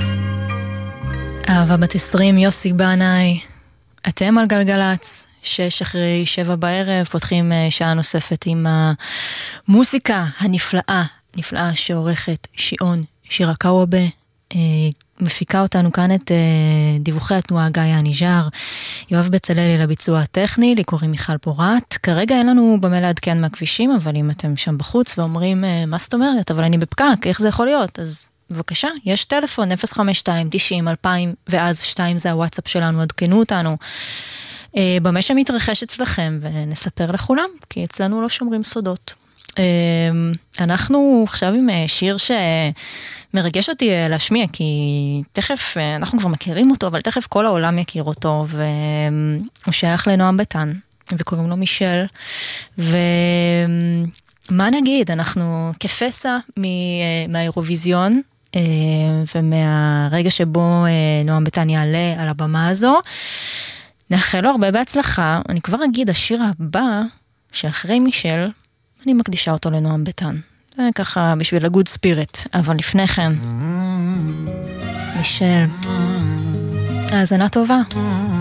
אהבה בת 20, יוסי בנאי, אתם על גלגלץ, 6 אחרי 7 בערב, פותחים שעה נוספת עם המוסיקה הנפלאה שעורכת שיעון שירה קאוובה, מפיקה אותנו כאן את דיווחי התנועה גאיה הניג'ר, יואב בצללי לביצוע הטכני, לי קוראים מיכל פורט. כרגע אין לנו במה לעדכן מהכבישים, אבל אם אתם שם בחוץ ואומרים מה זאת אומרת, אבל אני בפקק, איך זה יכול להיות? אז בבקשה, יש טלפון 052-90-2000 ואז 2 זה הוואטסאפ שלנו, עדכנו אותנו במה שמתרחש אצלכם ונספר לכולם, כי אצלנו לא שומרים סודות. אנחנו עכשיו עם שיר שמרגש אותי להשמיע, כי תכף, אנחנו כבר מכירים אותו, אבל תכף כל העולם יכיר אותו, והוא שייך לנועם ביטן, וקוראים לו מישל, ומה נגיד, אנחנו כפסע מהאירוויזיון, ומהרגע שבו נועם ביטן יעלה על הבמה הזו, נאחל לו הרבה בהצלחה. אני כבר אגיד, השיר הבא, שאחרי מישל, אני מקדישה אותו לנועם ביטן. זה ככה בשביל הגוד ספיריט. אבל לפני כן, מישל, האזנה טובה.